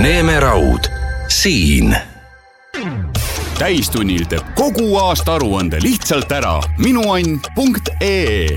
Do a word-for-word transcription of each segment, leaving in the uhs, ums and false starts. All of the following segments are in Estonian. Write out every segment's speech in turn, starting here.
Neeme Raud, siin. Täistunnil teeb kogu aasta aruande lihtsalt ära. minuann punkt ee.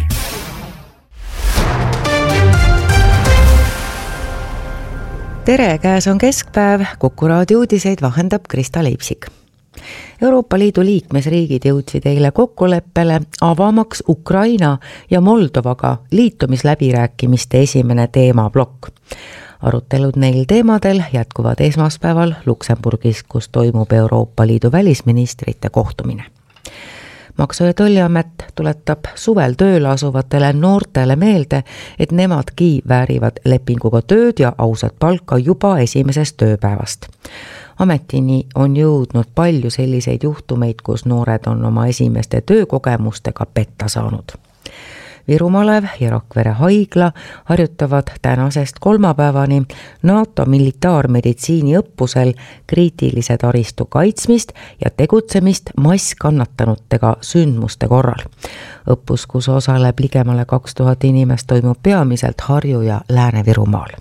Tere, käes on keskpäev, Kuku raadio uudiseid vahendab Krista Leipsik. Euroopa Liidu liikmesriigid jõudsid eile kokkuleppele avamaks Ukraina ja Moldovaga liitumisläbirääkimiste esimene teemablokk. Arutelud neil teemadel jätkuvad esmaspäeval Luksemburgis, kus toimub Euroopa Liidu välisministrite kohtumine. Maksu- ja Tolliamet tuletab suvel tööle asuvatele noortele meelde, et nemadki väärivad lepinguga tööd ja ausat palka juba esimesest tööpäevast. Ametini on jõudnud palju selliseid juhtumeid, kus noored on oma esimeste töökogemustega petta saanud. Virumalev ja Rakvere haigla harjutavad tänasest kolmapäevani NATO militaarmeditsiini õppusel kriitilise taristu kaitsmist ja tegutsemist masskannatanutega sündmuste korral. Õppus, kus osaleb ligemale kaks tuhat inimest, toimub peamiselt Harju- ja Lääne-Virumaal.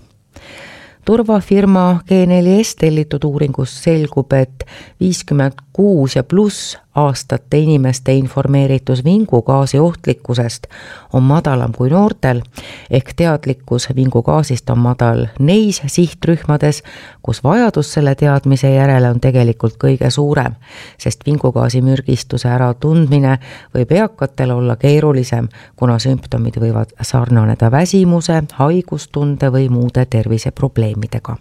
Turvafirma G neli S tellitud uuringus selgub, et viiskümmend kuus ja pluss aastate inimeste informeeritus vingugaasi ohtlikkusest on madalam kui noortel, ehk teadlikkus vingugaasist on madal neis sihtrühmades, kus vajadus selle teadmise järele on tegelikult kõige suurem, sest vingugaasi mürgistuse äratundmine võib eakatel olla keerulisem, kuna sümptomid võivad sarnaneda väsimuse, haigustunde või muude terviseprobleemidega.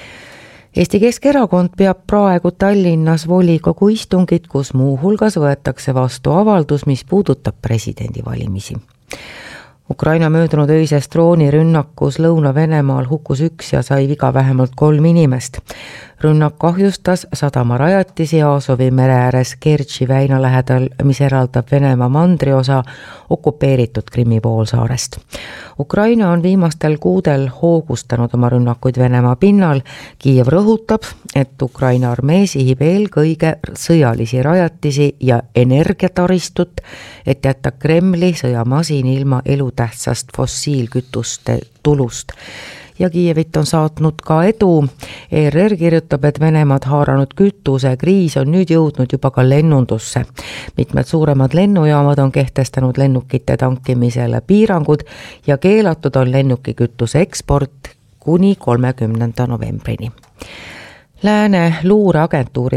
Eesti Keskerakond peab praegu Tallinnas volikogu istungit, kus muu hulgas võetakse vastu avaldus, mis puudutab presidendivalimisi. Ukraina möödunud öisest droonirünnakus Lõuna-Venemaal hukkus üks ja sai viga vähemalt kolm inimest. Rünnak kahjustas sadamarajatisi Aasovi mere ääres Kertši väina lähedal, mis eraldab Venemaa mandriosa okupeeritud Krimmi poolsaarest. Ukraina on viimastel kuudel hoogustanud oma rünnakuid Venemaa pinnal. Kiiev rõhutab, et Ukraina armee sihib eelkõige sõjalisi rajatisi ja energiataristut, et jätta Kremli sõjamasin ilma elutähtsast fossiilkütuste tulust. Ja Kiievit on saatnud ka edu. E R R kirjutab, et Venemaad haaranud kütuse kriis on nüüd jõudnud juba ka lennundusse. Mitmed suuremad lennujaamad on kehtestanud lennukite tankimisele piirangud ja keelatud on lennukikütuse eksport kuni kolmekümnenda novembrini. Lääne luureagentuuri